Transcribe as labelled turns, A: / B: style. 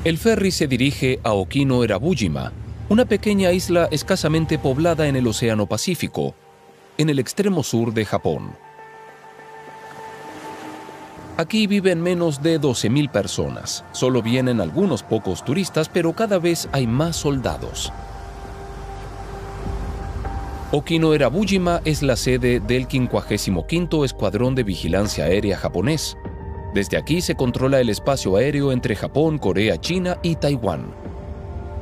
A: El ferry se dirige a Okino-Erabujima, una pequeña isla escasamente poblada en el Océano Pacífico, en el extremo sur de Japón. Aquí viven menos de 12.000 personas. Solo vienen algunos pocos turistas, pero cada vez hay más soldados. Okino-Erabujima es la sede del 55º Escuadrón de Vigilancia Aérea japonés. Desde aquí se controla el espacio aéreo entre Japón, Corea, China y Taiwán.